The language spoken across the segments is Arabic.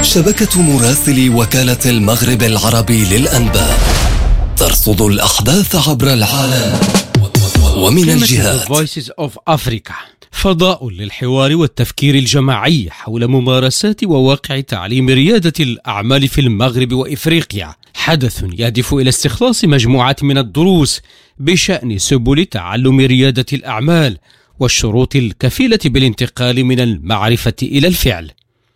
شبكة مراسلي وكالة المغرب العربي للأنباء ترصد الأحداث عبر العالم ومن الجهات. Voices of Africa، فضاء للحوار والتفكير الجماعي حول ممارسات وواقع تعليم ريادة الأعمال في المغرب وإفريقيا. حدث يهدف إلى استخلاص مجموعة من الدروس بشأن سبل تعلم ريادة الأعمال والشروط الكفيلة بالانتقال من المعرفة إلى الفعل.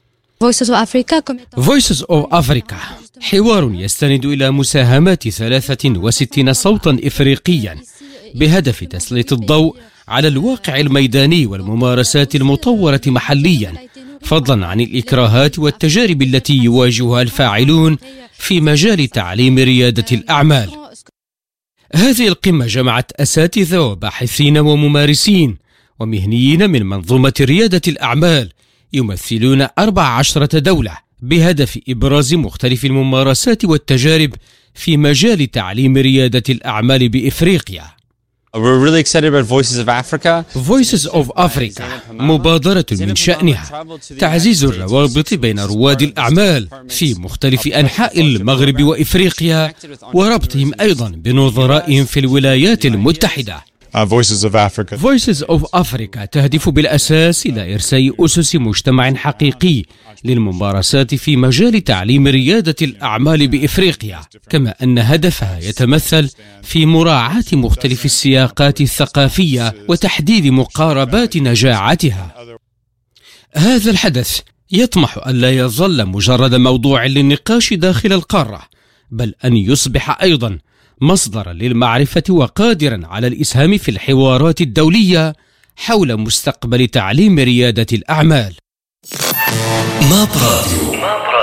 Voices of Africa حوار يستند إلى مساهمات 63 صوتا إفريقيا بهدف تسليط الضوء على الواقع الميداني والممارسات المطورة محليا، فضلا عن الإكراهات والتجارب التي يواجهها الفاعلون في مجال تعليم ريادة الأعمال. هذه القمة جمعت أساتذة وباحثين وممارسين ومهنيين من منظومة ريادة الأعمال يمثلون 14 دولة بهدف إبراز مختلف الممارسات والتجارب في مجال تعليم ريادة الأعمال بإفريقيا. We're really excited about Voices of Africa. Voices of Africa مبادرة من شأنها تعزيز الروابط بين رواد الأعمال في مختلف أنحاء المغرب وإفريقيا، وربطهم أيضا بنظرائهم في الولايات المتحدة. Voices of Africa تهدف بالأساس إلى إرساء أسس مجتمع حقيقي للممارسات في مجال تعليم ريادة الأعمال بإفريقيا، كما أن هدفها يتمثل في مراعاة مختلف السياقات الثقافية وتحديد مقاربات نجاعتها. هذا الحدث يطمح أن لا يظل مجرد موضوع للنقاش داخل القارة، بل أن يصبح أيضا مصدرا للمعرفة وقادرا على الإسهام في الحوارات الدولية حول مستقبل تعليم ريادة الأعمال. ماب راديو،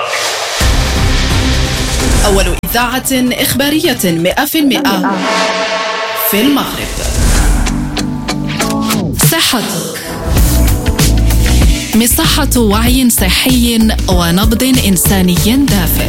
أول إذاعة إخبارية 100% في المغرب. صحتك، مصحة وعي صحي ونبض إنساني دافئ.